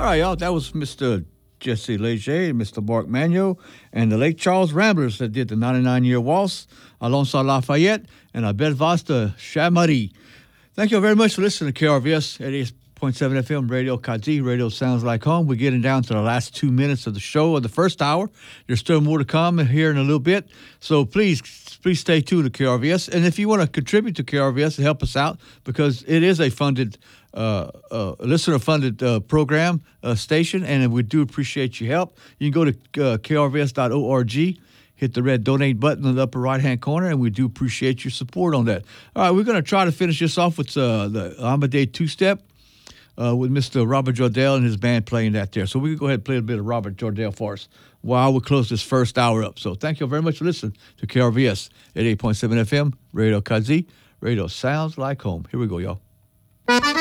All right, y'all. That was Mr. Jesse Leger and Mr. Mark Manuel and the Lake Charles Ramblers that did the 99-year waltz alongside Lafayette and Abel Vasta Chamari. Thank you very much for listening to KRVS 88.7 FM Radio Kazi. Radio sounds like home. We're getting down to the last 2 minutes of the show of the first hour. There's still more to come here in a little bit. So please stay tuned to KRVS. And if you want to contribute to KRVS and help us out, because it is a funded listener-funded program station, and we do appreciate your help. You can go to krvs.org, hit the red donate button in the upper right-hand corner, and we do appreciate your support on that. All right, we're going to try to finish this off with the Amadei two-step with Mr. Robert Jordell and his band playing that there. So we can go ahead and play a bit of Robert Jordell for us while we close this first hour up. So thank you very much for listening to KRVS at 8.7 FM, Radio Kazi. Radio sounds like home. Here we go, y'all.